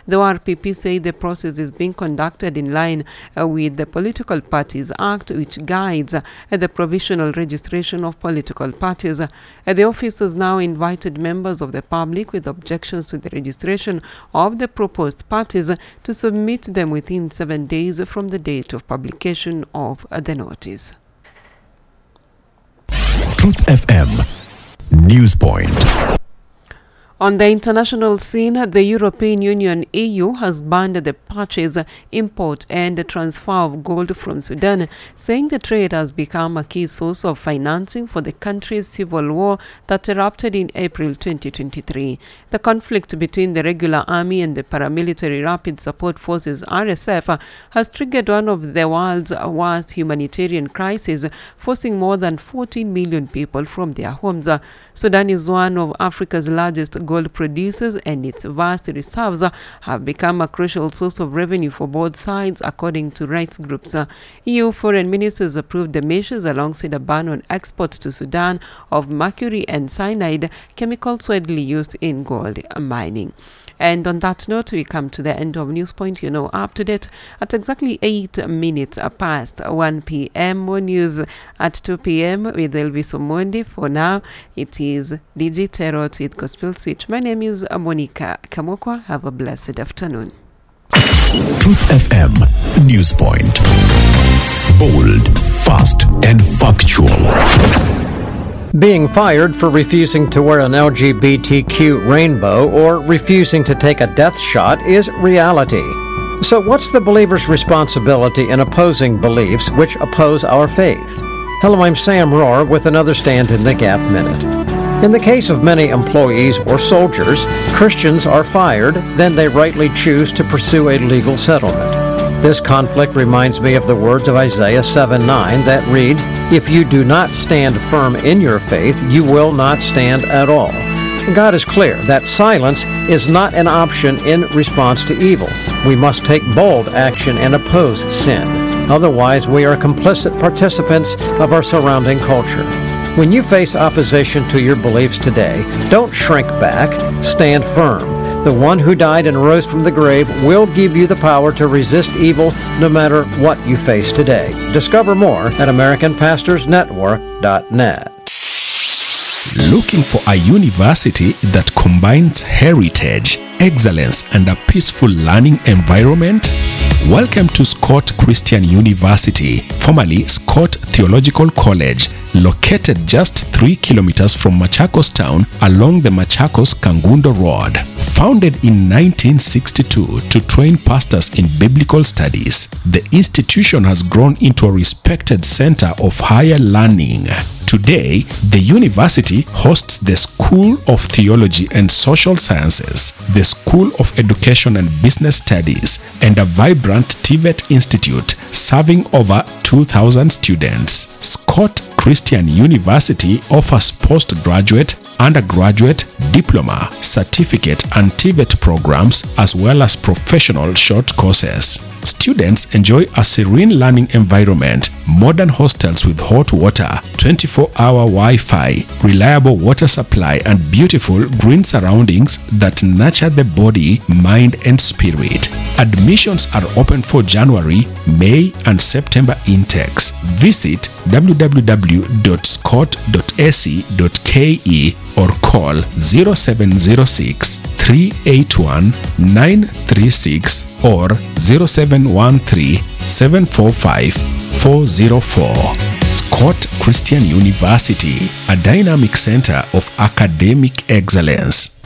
The RPP say the process is being conducted in line with the Political Parties Act, which guides the provisional registration of political parties. The office has now invited members of the public with objections to the registration of the proposed parties to submit them within 7 days from the date of publication of the notice. Truth FM News Point. On the international scene, the European Union (EU) has banned the purchase, import and transfer of gold from Sudan, saying the trade has become a key source of financing for the country's civil war that erupted in April 2023. The conflict between the regular army and the paramilitary Rapid Support Forces (RSF) has triggered one of the world's worst humanitarian crises, forcing more than 14 million people from their homes. Sudan is one of Africa's largest gold producers, and its vast reserves have become a crucial source of revenue for both sides, according to rights groups. EU foreign ministers approved the measures alongside a ban on exports to Sudan of mercury and cyanide, chemicals widely used in gold mining. And on that note, we come to the end of Newspoint. You know, up to date at exactly 8 minutes past 1 p.m. More news at 2 p.m. with Elvis Omondi. For now, it is DJ Terrot with Gospel Switch. My name is Monica Kamokwa. Have a blessed afternoon. Truth FM Newspoint. Bold, fast, and factual. Being fired for refusing to wear an LGBTQ rainbow or refusing to take a death shot is reality. So what's the believer's responsibility in opposing beliefs which oppose our faith? Hello, I'm Sam Rohr with another Stand in the Gap Minute. In the case of many employees or soldiers, Christians are fired, then they rightly choose to pursue a legal settlement. This conflict reminds me of the words of Isaiah 7:9 that read, "If you do not stand firm in your faith, you will not stand at all." God is clear that silence is not an option in response to evil. We must take bold action and oppose sin. Otherwise, we are complicit participants of our surrounding culture. When you face opposition to your beliefs today, don't shrink back, stand firm. The one who died and rose from the grave will give you the power to resist evil no matter what you face today. Discover more at AmericanPastorsNetwork.net. Looking for a university that combines heritage, excellence, and a peaceful learning environment? Welcome to Scott Christian University, formerly Scott Theological College, located just 3 kilometers from Machakos town along the Machakos-Kangundo Road. Founded in 1962 to train pastors in biblical studies, the institution has grown into a respected center of higher learning. Today, the university hosts the School of Theology and Social Sciences, the School of Education and Business Studies, and a vibrant TVET Institute serving over 2,000 students. Scott Christian University offers postgraduate, undergraduate, diploma, certificate, and TVET programs, as well as professional short courses. Students enjoy a serene learning environment, modern hostels with hot water, 24-hour Wi-Fi, reliable water supply, and beautiful green surroundings that nurture the body, mind, and spirit. Admissions are open for January, May, and September intakes. Visit www.scott.ac.ke or call 0706 381 936 or 0713 745 404. Scott Christian University, a dynamic center of academic excellence.